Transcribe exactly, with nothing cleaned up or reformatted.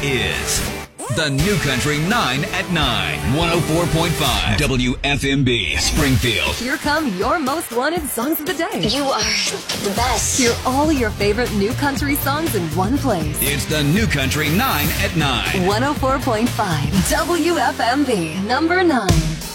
is the New Country nine at nine. one oh four point five W F M B Springfield. Here come your most wanted songs of the day. You are the best. Hear all your favorite New Country songs in one place. It's the New Country nine at nine. one oh four point five W F M B, number nine.